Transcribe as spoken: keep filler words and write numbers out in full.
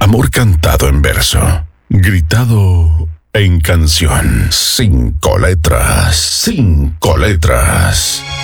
Amor cantado en verso, gritado en canción. Cinco letras, cinco letras.